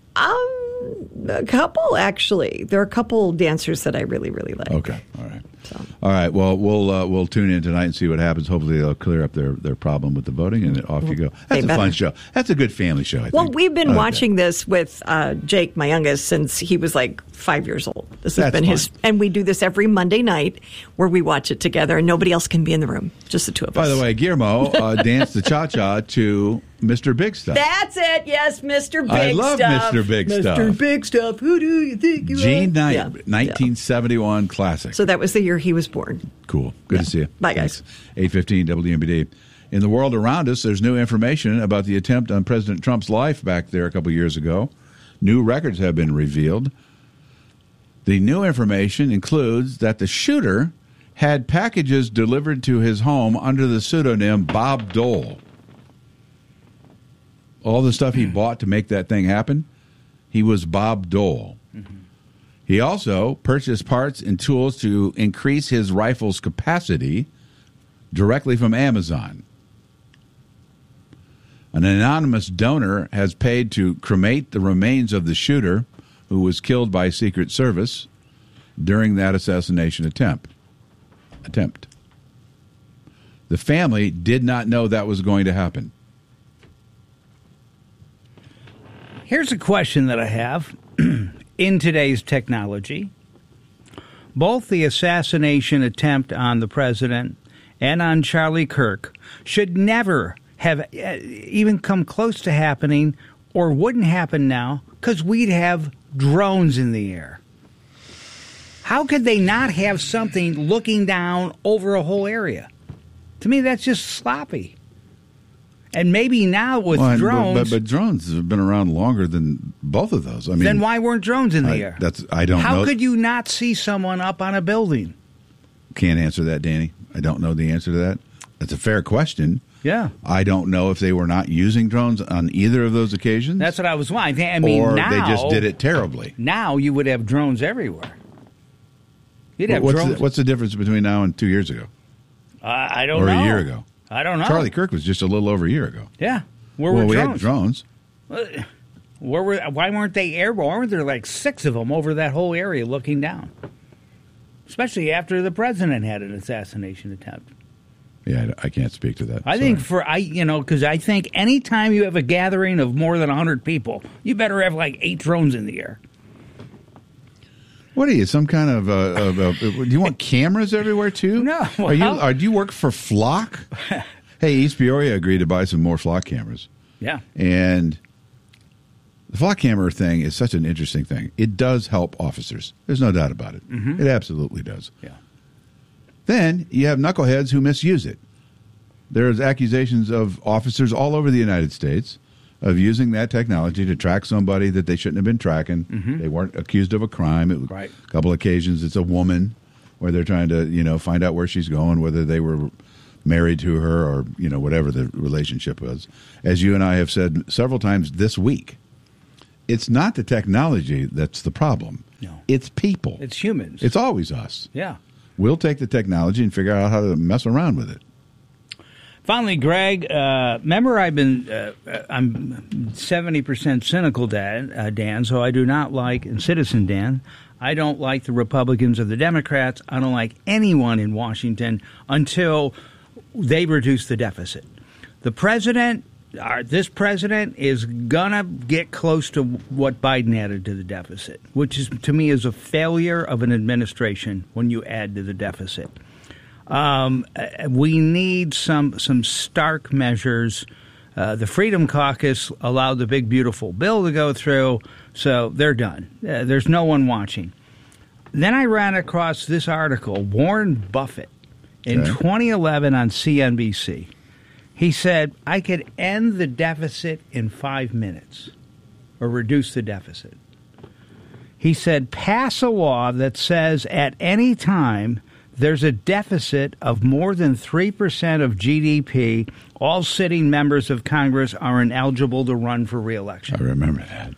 A couple, actually. There are a couple dancers that I really, really like. Okay, all right. All right. Well, we'll tune in tonight and see what happens. Hopefully, they'll clear up their problem with the voting, and then off you go. That's a fun show. That's a good family show. I think. Well, we've been I like watching this with Jake, my youngest, since he was like 5 years old. This has That's been his, fun. and we do this every Monday night where we watch it together, and nobody else can be in the room, just the two of us. By the way, Guillermo danced the cha-cha to Mr. Big Stuff. That's it. Yes, Mr. Big I love Stuff. Mr. Big Stuff. Mr. Big Stuff. Who do you think you Gene are? Knight, Yeah. 1971 classic. So that was the year he was born. Cool. Good to see you. Bye, guys. 8:15 WMBD. In the world around us, there's new information about the attempt on President Trump's life back there a couple years ago. New records have been revealed. The new information includes that the shooter had packages delivered to his home under the pseudonym Bob Dole. All the stuff he bought to make that thing happen, he was Bob Dole. He also purchased parts and tools to increase his rifle's capacity directly from Amazon. An anonymous donor has paid to cremate the remains of the shooter who was killed by Secret Service during that assassination attempt. The family did not know that was going to happen. Here's a question that I have. In today's technology, both the assassination attempt on the president and on Charlie Kirk should never have even come close to happening or wouldn't happen now because we'd have drones in the air. How could they not have something looking down over a whole area? To me, that's just sloppy. And maybe now with drones... But drones have been around longer than both of those. I mean, then why weren't drones in the air? I don't know. How could you not see someone up on a building? Can't answer that, Danny. I don't know the answer to that. That's a fair question. Yeah. I don't know if they were not using drones on either of those occasions. That's what I was wondering. I mean, or now, they just did it terribly. Now you would have drones everywhere. You'd have drones. What's the difference between now and 2 years ago? I don't or know. Or a year ago? I don't know. Charlie Kirk was just a little over a year ago. Yeah. Where were we drones? had drones. Why weren't they airborne? Weren't there like 6 of them over that whole area looking down? Especially after the president had an assassination attempt. Yeah, I can't speak to that. I think because I think anytime you have a gathering of more than 100 people, you better have like 8 drones in the air. What are you, some kind of? Do you want cameras everywhere too? No. Do you work for Flock? Hey, East Peoria agreed to buy some more Flock cameras. Yeah. And the Flock camera thing is such an interesting thing. It does help officers. There's no doubt about it. Mm-hmm. It absolutely does. Yeah. Then you have knuckleheads who misuse it. There's accusations of officers all over the United States of using that technology to track somebody that they shouldn't have been tracking. Mm-hmm. They weren't accused of a crime. It was Right. a couple occasions it's a woman where they're trying to, find out where she's going, whether they were married to her or, whatever the relationship was. As you and I have said several times this week, it's not the technology that's the problem. No. It's people. It's humans. It's always us. Yeah. We'll take the technology and figure out how to mess around with it. Finally, Greg, remember I'm 70% cynical, Dan, so I do not like, and Citizen Dan, I don't like the Republicans or the Democrats. I don't like anyone in Washington until they reduce the deficit. The president, this president, is going to get close to what Biden added to the deficit, which is, to me, is a failure of an administration when you add to the deficit. We need some stark measures. The Freedom Caucus allowed the big, beautiful bill to go through, so they're done. There's no one watching. Then I ran across this article, Warren Buffett, in 2011 on CNBC. He said, I could end the deficit in 5 minutes or reduce the deficit. He said, pass a law that says at any time there's a deficit of more than 3% of GDP, all sitting members of Congress are ineligible to run for re-election. I remember that.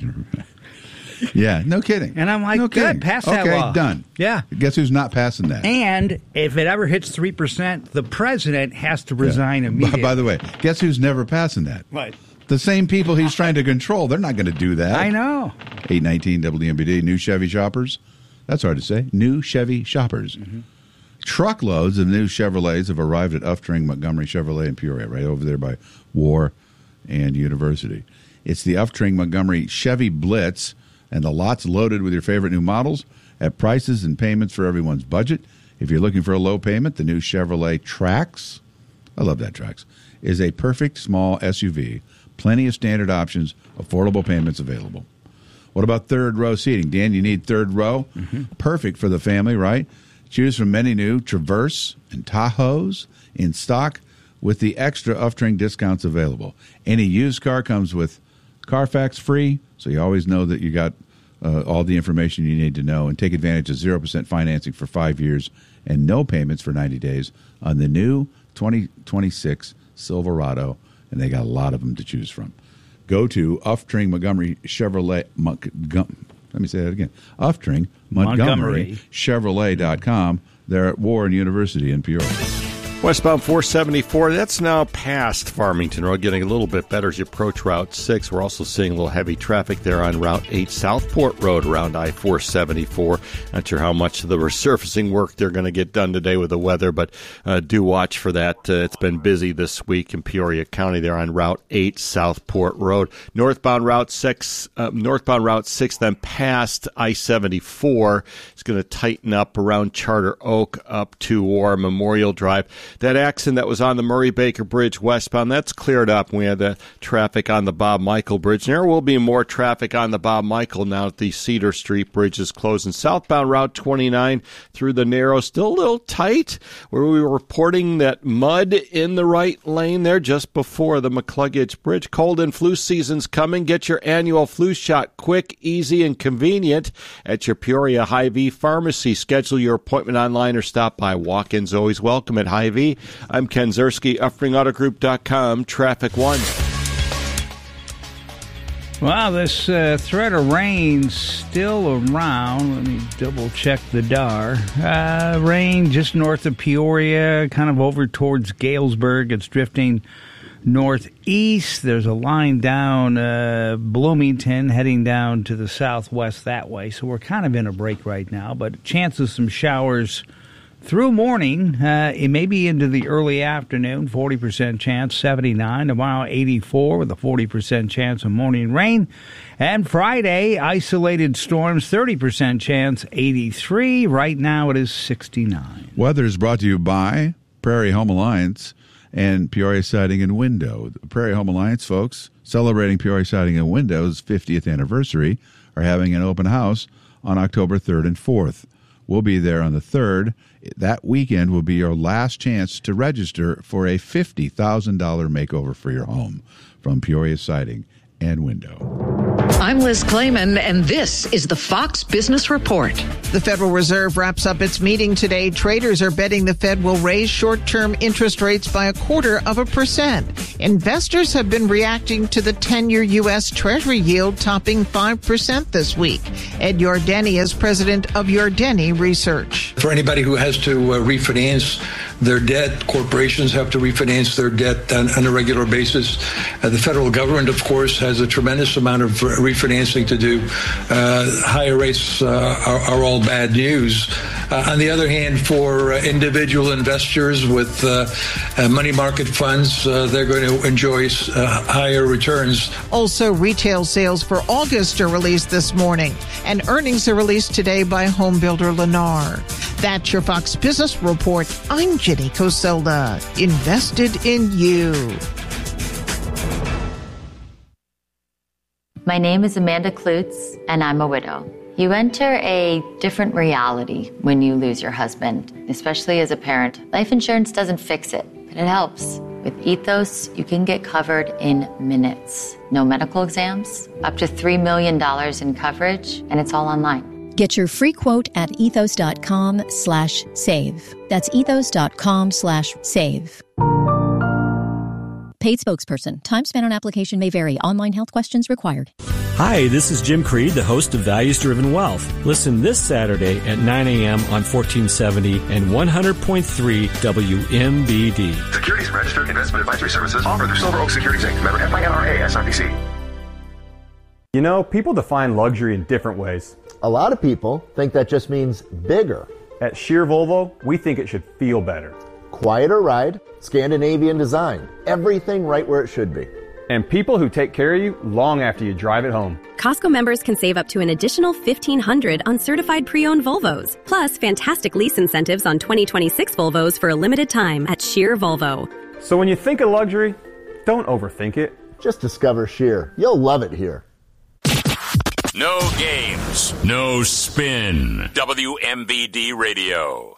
Yeah, no kidding. And I'm like, good, pass that law. Okay, done. Yeah. Guess who's not passing that? And if it ever hits 3%, the president has to resign immediately. By the way, guess who's never passing that? What? The same people he's trying to control. They're not going to do that. I know. 819 WMBD, new Chevy shoppers. That's hard to say. New Chevy shoppers. Mm-hmm. Truckloads of new Chevrolets have arrived at Uftring Montgomery Chevrolet in Peoria, right over there by War and University. It's the Uftring Montgomery Chevy Blitz, and the lot's loaded with your favorite new models at prices and payments for everyone's budget. If you're looking for a low payment, the new Chevrolet Trax, I love that Trax, is a perfect small SUV. Plenty of standard options, affordable payments available. What about third row seating? Dan, you need third row? Mm-hmm. Perfect for the family, right? Choose from many new Traverse and Tahoes in stock with the extra Uftring discounts available. Any used car comes with Carfax free, so you always know that you got all the information you need to know, and take advantage of 0% financing for 5 years and no payments for 90 days on the new 2026 Silverado, and they got a lot of them to choose from. Go to Uftring Montgomery Chevrolet. Let me say that again. Uftring Montgomery Chevrolet.com. They're at Warren University in Peoria. Westbound 474, that's now past Farmington Road, getting a little bit better as you approach Route 6. We're also seeing a little heavy traffic there on Route 8, Southport Road around I-474. Not sure how much of the resurfacing work they're going to get done today with the weather, but do watch for that. It's been busy this week in Peoria County there on Route 8, Southport Road. Northbound Route 6, then past I-74. It's going to tighten up around Charter Oak up to War Memorial Drive. That accident that was on the Murray-Baker Bridge westbound, that's cleared up. We had the traffic on the Bob Michael Bridge. There will be more traffic on the Bob Michael now that the Cedar Street Bridge is closed. And southbound Route 29 through the Narrow, still a little tight, where we were reporting that mud in the right lane there just before the McCluggage Bridge. Cold and flu season's coming. Get your annual flu shot quick, easy, and convenient at your Peoria Hy-Vee pharmacy. Schedule your appointment online or stop by. Walk-ins always welcome at Hy-Vee. I'm Ken Zerski, UfringAutoGroup.com, Traffic 1. Well, this threat of rain still around. Let me double-check the DAR. Rain just north of Peoria, kind of over towards Galesburg. It's drifting northeast. There's a line down Bloomington heading down to the southwest that way. So we're kind of in a break right now, but chances some showers through morning, it may be into the early afternoon, 40% chance, 79. Tomorrow, 84 with a 40% chance of morning rain. And Friday, isolated storms, 30% chance, 83. Right now, it is 69. Weather is brought to you by Prairie Home Alliance and Peoria Siding and Window. The Prairie Home Alliance folks, celebrating Peoria Siding and Windows' 50th anniversary, are having an open house on October 3rd and 4th. We'll be there on the 3rd. That weekend will be your last chance to register for a $50,000 makeover for your home from Peoria Siding and Window. I'm Liz Clayman, and this is the Fox Business Report. The Federal Reserve wraps up its meeting today. Traders are betting the Fed will raise short-term interest rates by 0.25%. Investors have been reacting to the 10-year U.S. Treasury yield topping 5% this week. Ed Yardeni is president of Yardeni Research. For anybody who has to refinance their debt, corporations have to refinance their debt on a regular basis. The federal government, of course, has a tremendous amount of refinancing to do. Higher rates are all bad news. On the other hand, for individual investors with money market funds, they're going to enjoy higher returns. Also, retail sales for August are released this morning, and earnings are released today by home builder Lennar. That's your Fox Business Report. I'm Jenny Coselda. Invested in you. My name is Amanda Klutz, and I'm a widow. You enter a different reality when you lose your husband, especially as a parent. Life insurance doesn't fix it, but it helps. With Ethos, you can get covered in minutes. No medical exams, up to $3 million in coverage, and it's all online. Get your free quote at ethos.com/save. That's ethos.com/save. Paid spokesperson. Time spent on application may vary. Online health questions required. Hi, this is Jim Creed, the host of Values Driven Wealth. Listen this Saturday at 9 a.m. on 1470 and 100.3 WMBD. Securities Registered Investment Advisory Services offered through Silver Oak Securities Inc. Member FINRA SIPC. You know, people define luxury in different ways. A lot of people think that just means bigger. At Sheer Volvo, we think it should feel better. Quieter ride, Scandinavian design, everything right where it should be. And people who take care of you long after you drive it home. Costco members can save up to an additional $1,500 on certified pre-owned Volvos, plus fantastic lease incentives on 2026 Volvos for a limited time at Sheer Volvo. So when you think of luxury, don't overthink it. Just discover Sheer. You'll love it here. No games, no spin. WMBD Radio.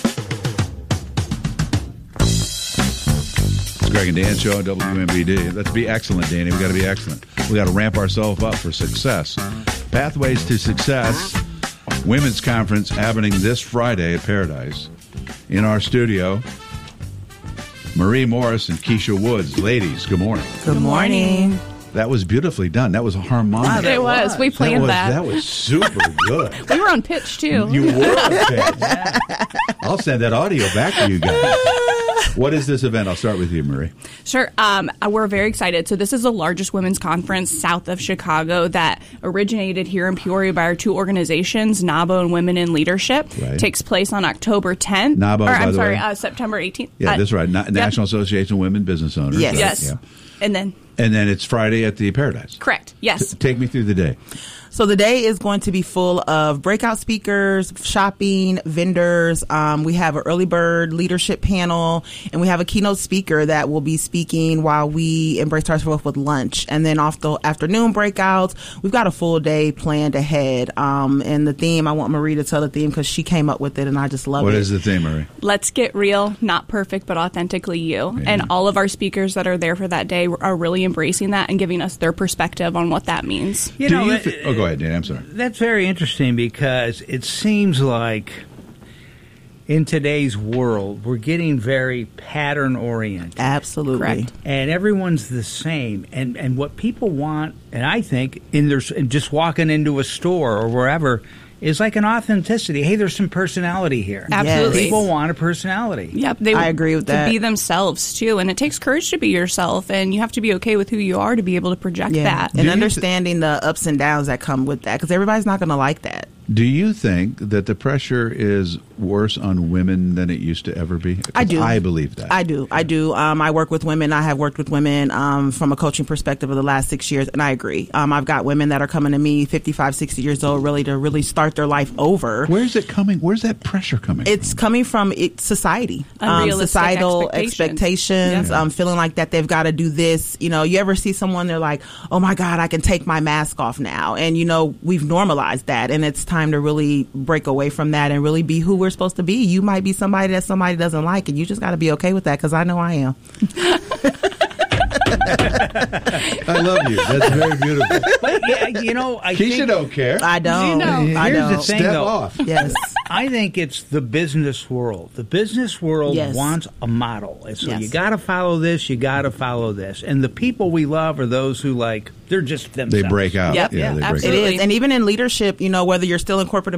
It's Greg and Dan show on WMBD. Let's be excellent, Danny. We got to be excellent. We got to ramp ourselves up for success. Pathways to Success Women's Conference happening this Friday at Paradise. In our studio, Marie Morris and Keisha Woods. Ladies, good morning. Good morning. That was beautifully done. That was a harmonic. It was. We planned that. That was super good. We were on pitch, too. You were on pitch. I'll send that audio back to you guys. What is this event? I'll start with you, Marie. Sure. We're very excited. So this is the largest women's conference south of Chicago that originated here in Peoria by our two organizations, NABO and Women in Leadership. Right. Takes place on October 10th. NABO, by the way. September 18th. Yeah, that's right. National Association of Women Business Owners. Yes. Right? Yes. Yeah. And then it's Friday at the Paradise. Correct. Yes. Take me through the day. So the day is going to be full of breakout speakers, shopping, vendors. We have an early bird leadership panel, and we have a keynote speaker that will be speaking while we embrace ourselves with lunch. And then off the afternoon breakouts, we've got a full day planned ahead. And the theme, I want Marie to tell the theme because she came up with it, and I just love it. What is the theme, Marie? Let's get real, not perfect, but authentically you. Yeah. And all of our speakers that are there for that day are really embracing that and giving us their perspective on what that means. Go ahead, Dan. I'm sorry. That's very interesting because it seems like in today's world, we're getting very pattern-oriented. Absolutely. Correct. And everyone's the same. And what people want, and I think, in just walking into a store or wherever, is like an authenticity. Hey, there's some personality here. Absolutely. People want a personality. Yep. I agree with that. To be themselves, too. And it takes courage to be yourself, and you have to be okay with who you are to be able to project that. And understanding the ups and downs that come with that, because everybody's not going to like that. Do you think that the pressure is worse on women than it used to ever be? 'Cause I do. I believe that. I do. I work with women. I have worked with women from a coaching perspective of the last 6 years, and I agree. I've got women that are coming to me 55, 60 years old, really start their life over. Where's it coming? Where's that pressure coming from? It's coming from society. Unrealistic Societal expectations. Yep. Feeling like that they've got to do this. You ever see someone, they're like, oh my God, I can take my mask off now. And, we've normalized that. And it's time to really break away from that and really be who we're supposed to be. You might be somebody that somebody doesn't like, and you just got to be okay with that, because I know I am. I love you. That's very beautiful. But, I Keisha think, don't care. I don't. I Here's don't. the thing, Step though. off. Yes. I think it's the business world. The business world Yes. wants a model. And so Yes. you got to follow this, you got to follow this. And the people we love are those who, they're just themselves. They break out. Yep. Yeah, they break It out. is. And even in leadership, whether you're still in corporate